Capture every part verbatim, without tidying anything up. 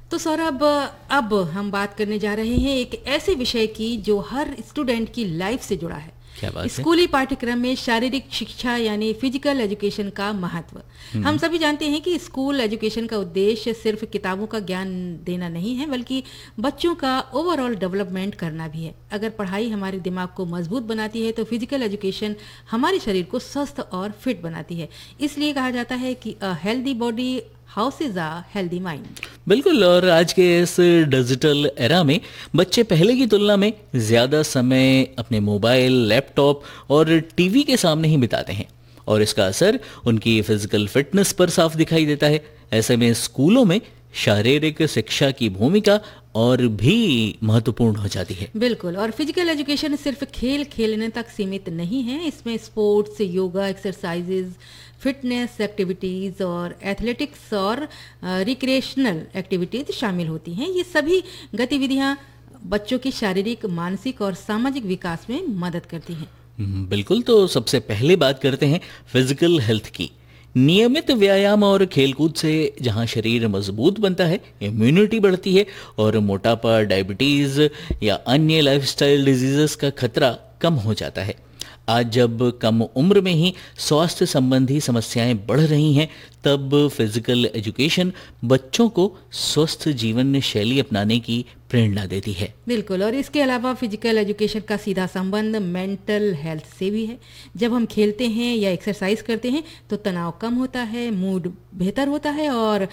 तो सौरभ, अब हम बात करने जा रहे हैं एक ऐसे विषय की जो हर स्टूडेंट की लाइफ से जुड़ा है। क्या बात है? स्कूली पाठ्यक्रम में शारीरिक शिक्षा यानी फिजिकल एजुकेशन का महत्व। हम सभी जानते हैं कि स्कूल एजुकेशन का उद्देश्य सिर्फ किताबों का ज्ञान देना नहीं है, बल्कि बच्चों का ओवरऑल डेवलपमेंट करना भी है। अगर पढ़ाई हमारे दिमाग को मजबूत बनाती है तो फिजिकल एजुकेशन हमारे शरीर को स्वस्थ और फिट बनाती है। इसलिए कहा जाता है कि a healthy body house is a healthy mind. बिल्कुल। और आज के इस डिजिटल एरा में बच्चे पहले की तुलना में ज़्यादा समय अपने मोबाइल, लैपटॉप और टीवी के सामने ही बिताते हैं और इसका असर उनकी फिजिकल फिटनेस पर साफ दिखाई देता है। ऐसे में स्कूलों में शारीरिक शिक्षा की भूमिका और भी महत्वपूर्ण हो जाती है। बिल्कुल। और फिजिकल एजुकेशन सिर्फ खेल खेलने तक सीमित नहीं है। इसमें sports, yoga, exercises, fitness activities और एथलेटिक्स और रिक्रिएशनल एक्टिविटीज़ शामिल होती हैं। ये सभी गतिविधियां बच्चों की शारीरिक, मानसिक और सामाजिक विकास में मदद करती हैं। बिल्कुल। तो सबसे पहले बात करते हैं फिजिकल हेल्थ की। नियमित व्यायाम और खेलकूद से जहां शरीर मजबूत बनता है, इम्यूनिटी बढ़ती है और मोटापा, डायबिटीज़ या अन्य लाइफस्टाइल डिजीजेस का खतरा कम हो जाता है। आज जब कम उम्र में ही स्वास्थ्य संबंधी समस्याएं बढ़ रही हैं, तब फिजिकल एजुकेशन बच्चों को स्वस्थ जीवन शैली अपनाने की प्रेरणा देती है। बिल्कुल। और इसके अलावा फिजिकल एजुकेशन का सीधा संबंध मेंटल हेल्थ से भी है। जब हम खेलते हैं या एक्सरसाइज करते हैं तो तनाव कम होता है, मूड बेहतर होता है और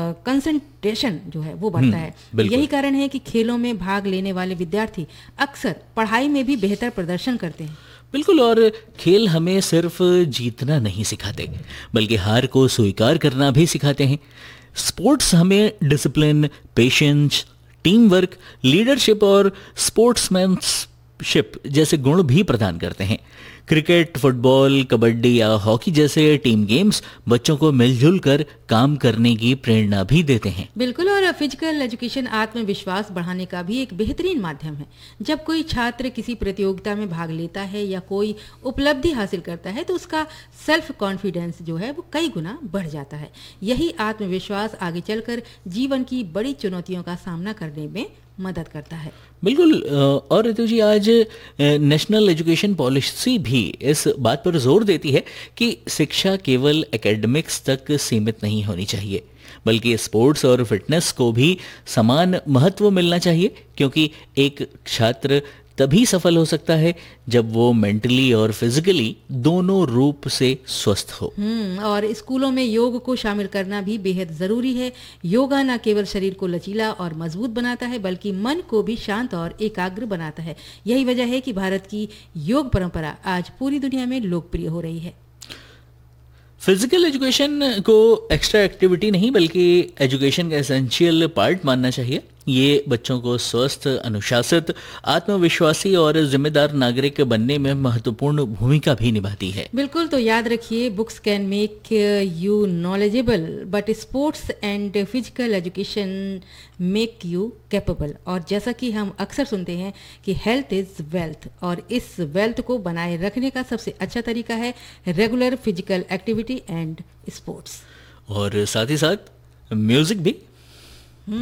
कंसंट्रेशन जो है वो बढ़ता है। यही कारण है कि खेलों में भाग लेने वाले विद्यार्थी अक्सर पढ़ाई में भी बेहतर प्रदर्शन करते हैं। बिल्कुल। और खेल हमें सिर्फ जीतना नहीं सिखाते, बल्कि हार को स्वीकार करना भी सिखाते हैं। स्पोर्ट्स हमें discipline, patience, team work, leadership और स्पोर्ट्समैनशिप जैसे गुण भी प्रदान करते हैं। क्रिकेट, फुटबॉल, कबड्डी या हॉकी जैसे टीम गेम्स बच्चों को मिलजुल कर काम करने की प्रेरणा भी देते हैं। बिल्कुल। और फिजिकल एजुकेशन आत्मविश्वास बढ़ाने का भी एक बेहतरीन माध्यम है। जब कोई छात्र किसी प्रतियोगिता में भाग लेता है या कोई उपलब्धि हासिल करता है तो उसका सेल्फ कॉन्फिडेंस जो है वो कई गुना बढ़ जाता है। यही आत्मविश्वास आगे चलकर जीवन की बड़ी चुनौतियों का सामना करने में मदद करता है। बिल्कुल। और ऋतु जी, आज नेशनल एजुकेशन पॉलिसी भी इस बात पर जोर देती है कि शिक्षा केवल एकेडमिक्स तक सीमित नहीं होनी चाहिए, बल्कि स्पोर्ट्स और फिटनेस को भी समान महत्व मिलना चाहिए, क्योंकि एक छात्र तभी सफल हो सकता है जब वो मेंटली और फिजिकली दोनों रूप से स्वस्थ हो। हम्म और स्कूलों में योग को शामिल करना भी बेहद जरूरी है। योगा न केवल शरीर को लचीला और मजबूत बनाता है, बल्कि मन को भी शांत और एकाग्र बनाता है। यही वजह है कि भारत की योग परंपरा आज पूरी दुनिया में लोकप्रिय हो रही है। फिजिकल एजुकेशन को एक्स्ट्रा एक्टिविटी नहीं, बल्कि एजुकेशन का एसेंशियल पार्ट मानना चाहिए। ये बच्चों को स्वस्थ, अनुशासित, आत्मविश्वासी और जिम्मेदार नागरिक बनने में महत्वपूर्ण भूमिका भी निभाती है। बिल्कुल। तो याद रखिए, books can make you knowledgeable but sports and physical education make you capable. और जैसा कि हम अक्सर सुनते हैं कि हेल्थ इज वेल्थ, और इस वेल्थ को बनाए रखने का सबसे अच्छा तरीका है regular physical activity and sports. और साथ ही साथ म्यूजिक भी